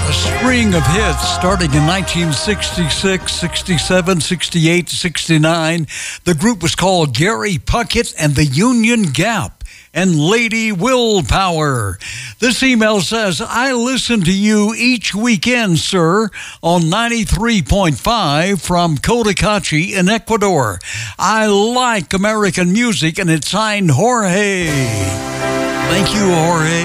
A string of hits starting in 1966, 67, 68, 69. The group was called Gary Puckett and the Union Gap and Lady Willpower. This email says, I listen to you each weekend, sir, on 93.5 from Cotacachi in Ecuador. I like American music, and it's signed Jorge. Thank you, Jorge.